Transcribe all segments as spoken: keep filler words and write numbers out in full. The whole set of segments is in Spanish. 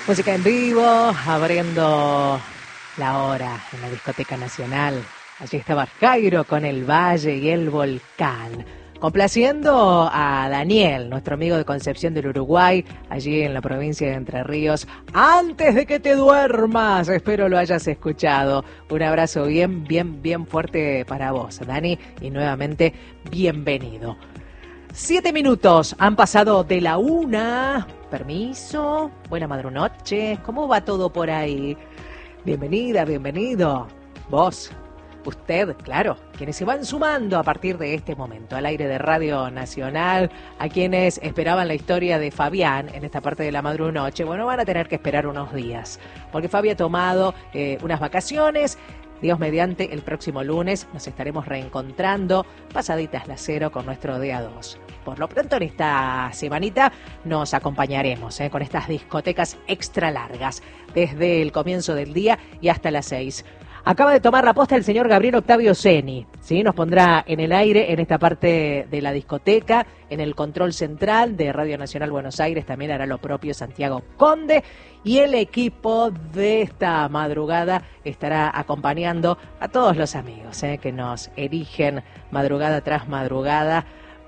Música en vivo, abriendo la hora en la Discoteca Nacional. Allí estaba Jairo con El Valle y el Volcán. Complaciendo a Daniel, nuestro amigo de Concepción del Uruguay, allí en la provincia de Entre Ríos. Antes de que te duermas, espero lo hayas escuchado. Un abrazo bien, bien, bien fuerte para vos, Dani, y nuevamente bienvenido. Siete minutos han pasado de la una. Permiso. Buena madrunoche. ¿Cómo va todo por ahí? Bienvenida, bienvenido. Vos, usted, claro, quienes se van sumando a partir de este momento al aire de Radio Nacional, a quienes esperaban la historia de Fabián en esta parte de la madrunoche, bueno, van a tener que esperar unos días, porque Fabi ha tomado eh, unas vacaciones. Dios mediante, el próximo lunes nos estaremos reencontrando pasaditas las cero con nuestro día dos. Por lo pronto en esta semanita nos acompañaremos eh, con estas discotecas extra largas, desde el comienzo del día y hasta las seis. Acaba de tomar la posta el señor Gabriel Octavio Ceni, ¿sí? Nos pondrá en el aire en esta parte de la discoteca, en el control central de Radio Nacional Buenos Aires, también hará lo propio Santiago Conde, y el equipo de esta madrugada estará acompañando a todos los amigos ¿eh? que nos erigen madrugada tras madrugada,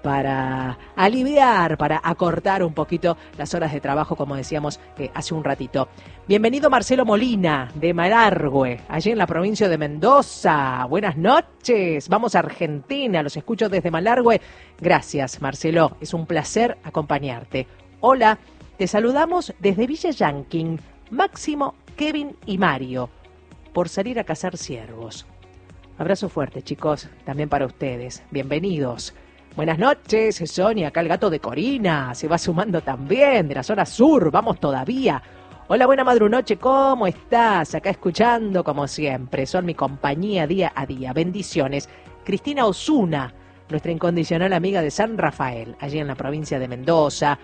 para aliviar, para acortar un poquito las horas de trabajo, como decíamos eh, hace un ratito. Bienvenido Marcelo Molina, de Malargüe, allí en la provincia de Mendoza. Buenas noches, vamos a Argentina, los escucho desde Malargüe. Gracias, Marcelo, es un placer acompañarte. Hola, te saludamos desde Villa Yanquín, Máximo, Kevin y Mario, por salir a cazar ciervos. Abrazo fuerte, chicos, también para ustedes. Bienvenidos. Buenas noches, Sonia, acá el gato de Corina, se va sumando también, de la zona sur, vamos todavía. Hola, buena madrunoche, ¿cómo estás? Acá escuchando, como siempre, son mi compañía día a día, bendiciones. Cristina Osuna, nuestra incondicional amiga de San Rafael, allí en la provincia de Mendoza.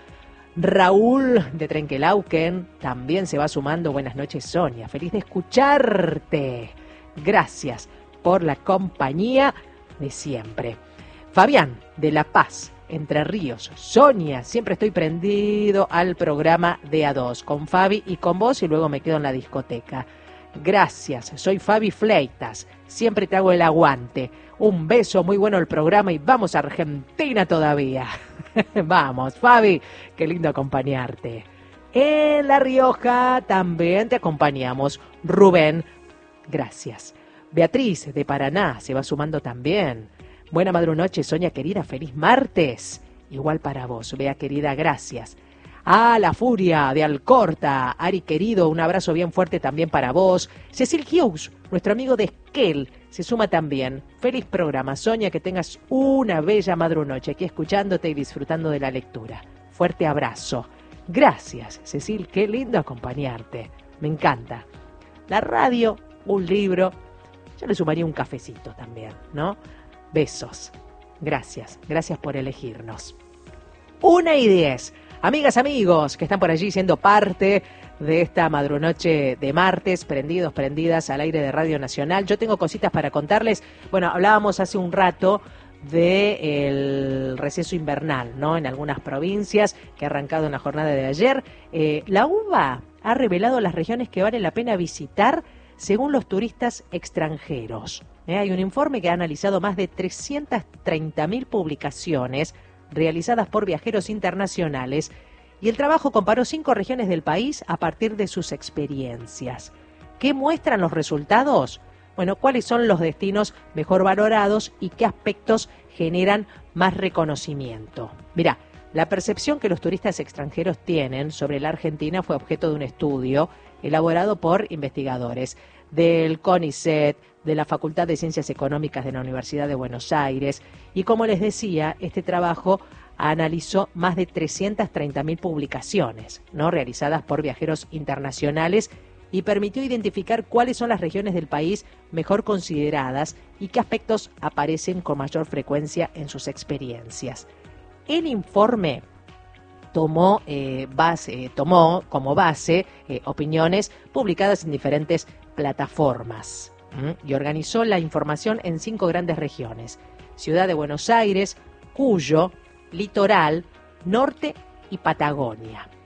Raúl de Trenquelauquen, también se va sumando, buenas noches, Sonia, feliz de escucharte. Gracias por la compañía de siempre. Fabián, de La Paz, Entre Ríos. Sonia, siempre estoy prendido al programa de A dos, con Fabi y con vos, y luego me quedo en la discoteca. Gracias, soy Fabi Fleitas, siempre te hago el aguante. Un beso, muy bueno el programa, y vamos a Argentina todavía. Vamos, Fabi, qué lindo acompañarte. En La Rioja también te acompañamos. Rubén, gracias. Beatriz, de Paraná, se va sumando también. Buena madrunoche, Sonia querida, feliz martes. Igual para vos, Bea querida, gracias. Ah, La Furia de Alcorta, Ari querido, un abrazo bien fuerte también para vos. Cecil Hughes, nuestro amigo de Esquel, se suma también. Feliz programa, Sonia, que tengas una bella madrunoche aquí escuchándote y disfrutando de la lectura. Fuerte abrazo. Gracias, Cecil, qué lindo acompañarte. Me encanta. La radio, un libro, yo le sumaría un cafecito también, ¿no? Besos. Gracias. Gracias por elegirnos. Una y diez. Amigas, amigos, que están por allí siendo parte de esta madrunoche de martes, prendidos, prendidas al aire de Radio Nacional. Yo tengo cositas para contarles. Bueno, hablábamos hace un rato del receso invernal, ¿no? En algunas provincias, que ha arrancado en la jornada de ayer. Eh, la U B A ha revelado las regiones que vale la pena visitar según los turistas extranjeros. Eh, hay un informe que ha analizado más de trescientas treinta mil publicaciones realizadas por viajeros internacionales, y el trabajo comparó cinco regiones del país a partir de sus experiencias. ¿Qué muestran los resultados? Bueno, ¿cuáles son los destinos mejor valorados y qué aspectos generan más reconocimiento? Mirá, la percepción que los turistas extranjeros tienen sobre la Argentina fue objeto de un estudio elaborado por investigadores del CONICET, de la Facultad de Ciencias Económicas de la Universidad de Buenos Aires, y como les decía, este trabajo analizó más de trescientas treinta mil publicaciones, ¿no? realizadas por viajeros internacionales, y permitió identificar cuáles son las regiones del país mejor consideradas y qué aspectos aparecen con mayor frecuencia en sus experiencias. El informe tomó, eh, base, tomó como base eh, opiniones publicadas en diferentes plataformas ¿m? y organizó la información en cinco grandes regiones: Ciudad de Buenos Aires, Cuyo, Litoral, Norte y Patagonia.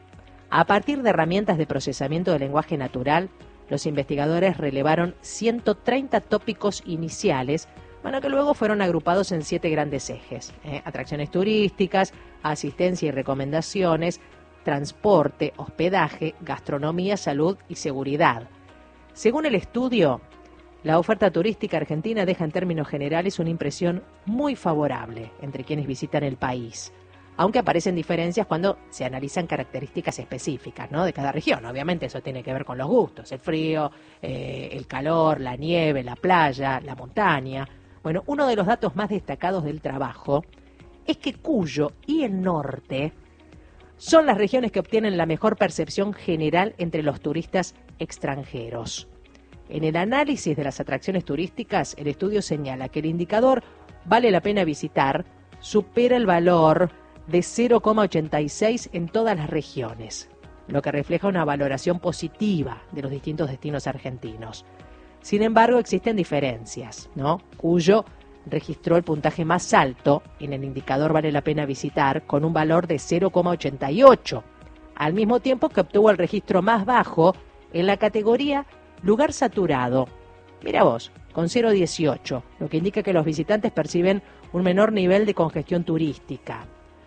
A partir de herramientas de procesamiento del lenguaje natural, los investigadores relevaron ciento treinta tópicos iniciales, bueno, que luego fueron agrupados en siete grandes ejes: ¿eh? Atracciones turísticas, asistencia y recomendaciones, transporte, hospedaje, gastronomía, salud y seguridad. Según el estudio, la oferta turística argentina deja en términos generales una impresión muy favorable entre quienes visitan el país, aunque aparecen diferencias cuando se analizan características específicas, ¿no?, de cada región. Obviamente eso tiene que ver con los gustos, el frío, eh, el calor, la nieve, la playa, la montaña. Bueno, uno de los datos más destacados del trabajo es que Cuyo y el norte son las regiones que obtienen la mejor percepción general entre los turistas extranjeros. En el análisis de las atracciones turísticas, el estudio señala que el indicador vale la pena visitar supera el valor de cero coma ochenta y seis en todas las regiones, lo que refleja una valoración positiva de los distintos destinos argentinos. Sin embargo, existen diferencias, ¿no? Cuyo registró el puntaje más alto en el indicador vale la pena visitar, con un valor de cero coma ochenta y ocho, al mismo tiempo que obtuvo el registro más bajo en la categoría lugar saturado. Mira vos, con cero coma dieciocho, lo que indica que los visitantes perciben un menor nivel de congestión turística.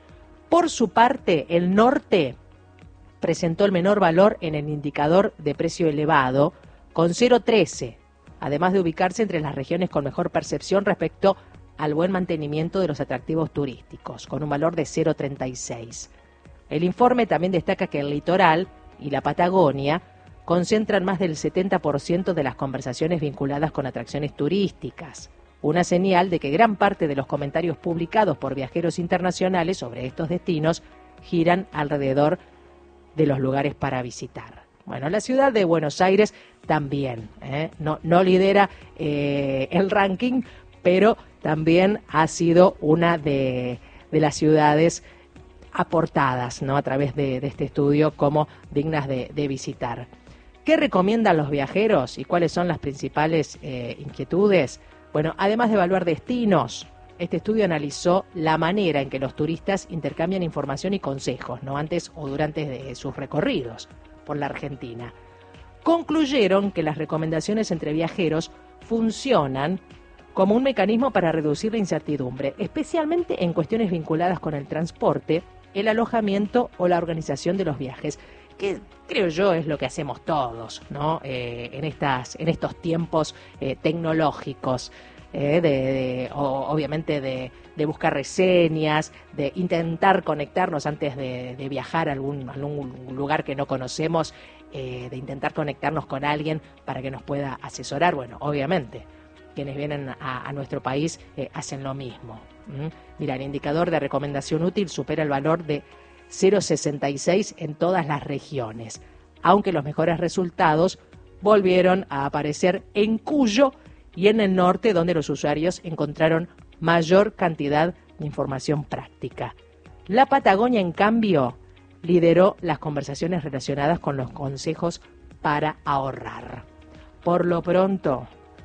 Por su parte, el norte presentó el menor valor en el indicador de precio elevado, con cero coma trece, además de ubicarse entre las regiones con mejor percepción respecto al buen mantenimiento de los atractivos turísticos, con un valor de cero coma treinta y seis. El informe también destaca que el litoral y la Patagonia concentran más del setenta por ciento de las conversaciones vinculadas con atracciones turísticas, una señal de que gran parte de los comentarios publicados por viajeros internacionales sobre estos destinos giran alrededor de los lugares para visitar. Bueno, la ciudad de Buenos Aires también, ¿eh? no, no lidera eh, el ranking, pero también ha sido una de, de las ciudades aportadas, ¿no?, a través de, de este estudio como dignas de, de visitar. ¿Qué recomiendan los viajeros y cuáles son las principales eh, inquietudes? Bueno, además de evaluar destinos, este estudio analizó la manera en que los turistas intercambian información y consejos, ¿no?, antes o durante de sus recorridos por la Argentina. Concluyeron que las recomendaciones entre viajeros funcionan como un mecanismo para reducir la incertidumbre, especialmente en cuestiones vinculadas con el transporte, el alojamiento o la organización de los viajes, que creo yo es lo que hacemos todos, ¿no?, eh, en estas, en estos tiempos eh, tecnológicos, eh, de, de, o, obviamente de, de buscar reseñas, de intentar conectarnos antes de, de viajar a algún, algún lugar que no conocemos, eh, de intentar conectarnos con alguien para que nos pueda asesorar. Bueno, obviamente, quienes vienen a, a nuestro país eh, hacen lo mismo. ¿Mm? Mira, el indicador de recomendación útil supera el valor de cero coma sesenta y seis en todas las regiones, aunque los mejores resultados volvieron a aparecer en Cuyo y en el norte, donde los usuarios encontraron mayor cantidad de información práctica. La Patagonia, en cambio, lideró las conversaciones relacionadas con los consejos para ahorrar. Por lo pronto,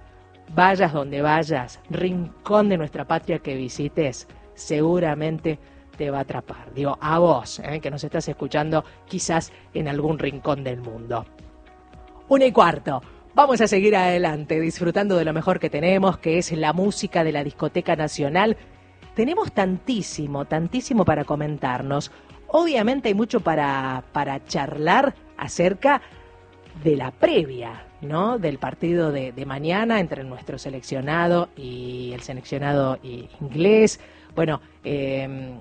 vayas donde vayas, rincón de nuestra patria que visites, seguramente te va a atrapar. Digo, a vos, ¿eh?, que nos estás escuchando quizás en algún rincón del mundo. Una y cuarto. Vamos a seguir adelante, disfrutando de lo mejor que tenemos, que es la música de la Discoteca Nacional. Tenemos tantísimo, tantísimo para comentarnos. Obviamente hay mucho para, para charlar acerca de la previa, ¿no?, del partido de, de mañana entre nuestro seleccionado y el seleccionado inglés. Bueno, eh,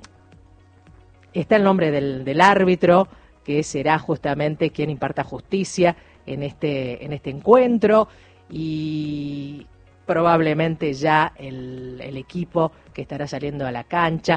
está el nombre del, del árbitro, que será justamente quien imparta justicia en este, en este encuentro, y probablemente ya el, el equipo que estará saliendo a la cancha.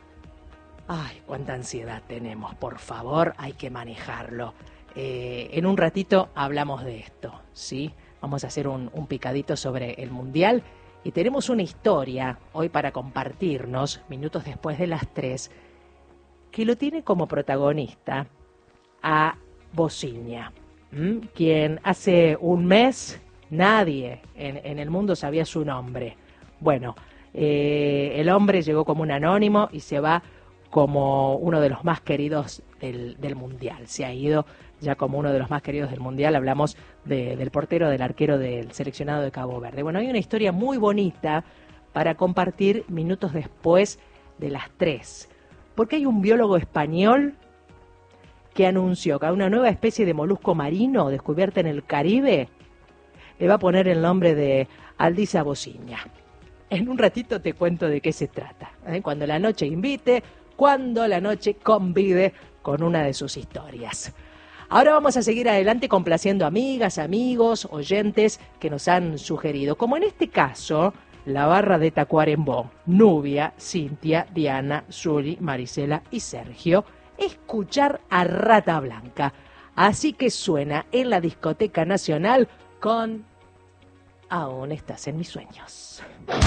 Ay, cuánta ansiedad tenemos, por favor, hay que manejarlo. Eh, en un ratito hablamos de esto, ¿sí? Vamos a hacer un, un picadito sobre el Mundial y tenemos una historia hoy para compartirnos, minutos después de las tres, que lo tiene como protagonista a Bociña, ¿m? Quien hace un mes nadie en, en el mundo sabía su nombre. Bueno, eh, el hombre llegó como un anónimo y se va como uno de los más queridos del, del Mundial. Se ha ido ya como uno de los más queridos del Mundial. Hablamos de, del portero, del arquero del seleccionado de Cabo Verde. Bueno, hay una historia muy bonita para compartir minutos después de las tres. Porque hay un biólogo español que anunció que a una nueva especie de molusco marino descubierta en el Caribe le va a poner el nombre de Aldisa bociña. En un ratito te cuento de qué se trata. ¿eh? Cuando la noche invite, cuando la noche convide con una de sus historias. Ahora vamos a seguir adelante complaciendo amigas, amigos, oyentes que nos han sugerido. Como en este caso, la barra de Tacuarembó, Nubia, Cintia, Diana, Zuli, Marisela y Sergio, escuchar a Rata Blanca. Así que suena en la Discoteca Nacional con Aún estás en mis sueños.